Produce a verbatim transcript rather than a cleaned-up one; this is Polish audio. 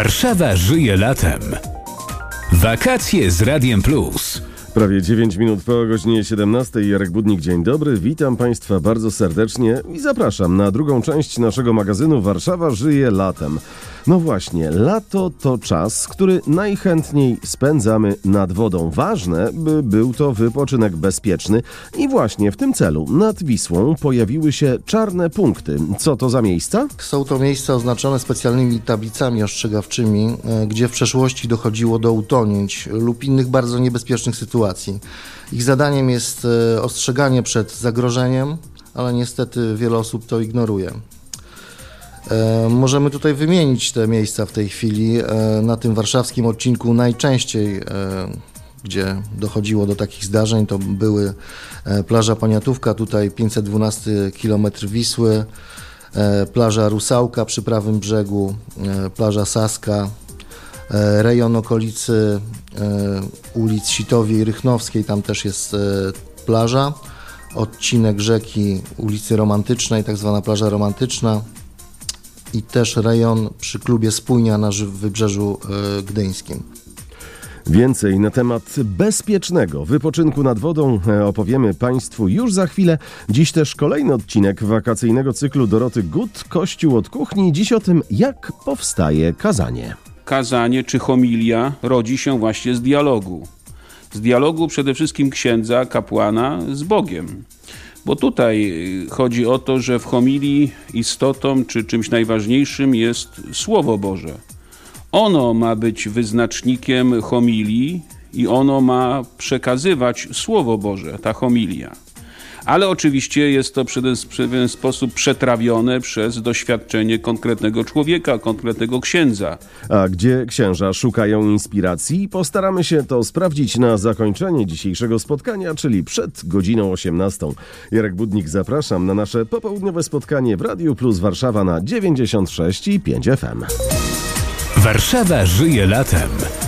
Warszawa żyje latem. Wakacje z Radiem Plus. Prawie dziewięć minut po godzinie siedemnastej. Jarek Budnik, dzień dobry. Witam Państwa bardzo serdecznie i zapraszam na drugą część naszego magazynu Warszawa żyje latem. No właśnie, lato to czas, który najchętniej spędzamy nad wodą. Ważne, by był to wypoczynek bezpieczny i właśnie w tym celu nad Wisłą pojawiły się czarne punkty. Co to za miejsca? Są to miejsca oznaczone specjalnymi tablicami ostrzegawczymi, gdzie w przeszłości dochodziło do utonięć lub innych bardzo niebezpiecznych sytuacji. Ich zadaniem jest ostrzeganie przed zagrożeniem, ale niestety wiele osób to ignoruje. E, możemy tutaj wymienić te miejsca w tej chwili. E, na tym warszawskim odcinku najczęściej, e, gdzie dochodziło do takich zdarzeń, to były e, plaża Poniatówka, tutaj pięćset dwunasty kilometr Wisły, e, plaża Rusałka przy prawym brzegu, e, plaża Saska, e, rejon okolicy e, ulic Sitowej i Rychnowskiej, tam też jest e, plaża, odcinek rzeki ulicy Romantycznej, tak zwana plaża romantyczna, i też rejon przy klubie Spójnia na Wybrzeżu Gdyńskim. Więcej na temat bezpiecznego wypoczynku nad wodą opowiemy Państwu już za chwilę. Dziś też kolejny odcinek wakacyjnego cyklu Doroty Gut, Kościół od kuchni. Dziś o tym, jak powstaje kazanie. Kazanie czy homilia rodzi się właśnie z dialogu. Z dialogu przede wszystkim księdza, kapłana z Bogiem. Bo tutaj chodzi o to, że w homilii istotą czy czymś najważniejszym jest Słowo Boże. Ono ma być wyznacznikiem homilii i ono ma przekazywać Słowo Boże, ta homilia. Ale oczywiście jest to w pewien sposób przetrawione przez doświadczenie konkretnego człowieka, konkretnego księdza. A gdzie księża szukają inspiracji? Postaramy się to sprawdzić na zakończenie dzisiejszego spotkania, czyli przed godziną osiemnastą. Jarek Budnik, zapraszam na nasze popołudniowe spotkanie w Radiu Plus Warszawa na dziewięćdziesiąt sześć i pięć F M. Warszawa żyje latem.